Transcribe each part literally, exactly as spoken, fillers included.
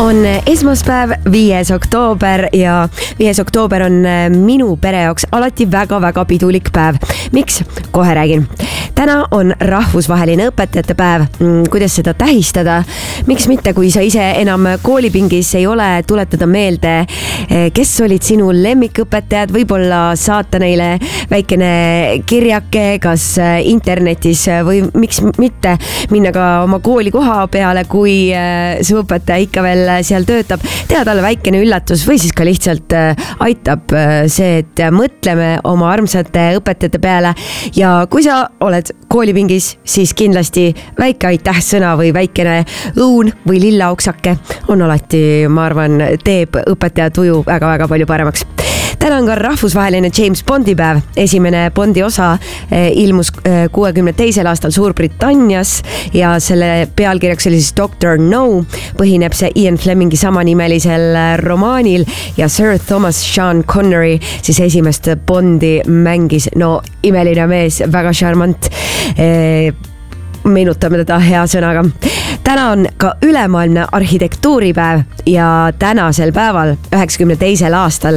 On esmaspäev, viies oktoober ja viies oktoober on minu pere jaoks alati väga-väga pidulik päev. Miks? Kohe räägin. Täna on rahvusvaheline õpetajate päev. Kuidas seda tähistada? Miks mitte, kui sa ise enam koolipingis ei ole, tuletada meelde, kes olid sinu lemmikõpetajad, võib-olla saata neile väikene kirjake, kas internetis või miks mitte minna ka oma kooli koha peale, kui su õpetaja ikka veel seal töötab, teha talle väikene üllatus või siis ka lihtsalt aitab see, et mõtleme oma armsate õpetajate peale ja kui sa oled koolipingis, siis kindlasti väike aitäh sõna või väikene õun või lilleauksake on alati, ma arvan, teeb õpetaja tuju väga-väga palju paremaks. Täna on ka rahvusvaheline James Bondi päev. Esimene Bondi osa ilmus kuuekümne teisel aastal Suurbritannias ja selle pealkirjaks oli siis doktor No. Põhineb see Ian Flemingi samanimelisel romaanil ja Sir Thomas Sean Connery siis esimest Bondi mängis. No imeline mees, väga charmant. Meenutame teda hea sõnaga. Täna on ka ülemaailmne arhitektuuripäev ja tänasel päeval üheksakümne teisel aastal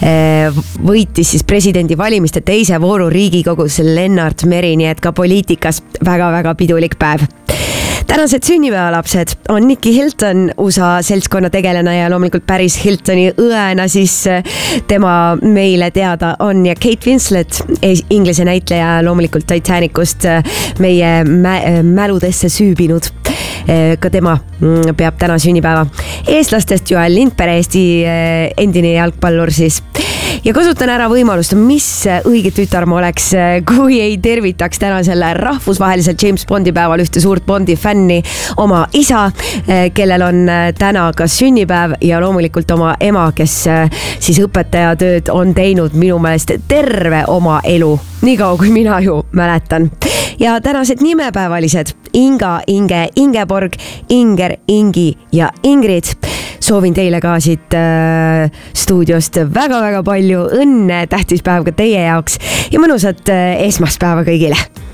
võitis siis presidendi valimiste teise vooru Riigikogus Lennart Meri, nii et ka poliitikas väga-väga pidulik päev. Tänased sünnipäevalapsed on Nikki Hilton, U S A seltskonna tegelane ja loomulikult Paris Hiltoni õena, siis tema meile teada on ja Kate Winslet, inglise näitleja loomulikult Titanicust meie mä- mäludesse süübinud. Ka tema peab täna sünnipäeva. Eestlastest Joel Lindberg, Eesti endine jalgpallur siis. Ja kasutan ära võimalust, mis õige tütar ma oleks, kui ei tervitaks tänasel rahvusvahelisel James Bondi päeval ühte suurt Bondi fänni, oma isa, kellel on täna ka sünnipäev ja loomulikult oma ema, kes siis õpetajatööd on teinud minu meelest terve oma elu, nii kaua kui mina ju mäletan. Ja tänased nimepäevalised Inga, Inge, Ingeborg, Inger, Ingi ja Ingrid. Soovin teile ka siit äh, stuudiost väga-väga palju õnne, tähtis päev ka teie jaoks ja mõnusat äh, esmaspäeva kõigile.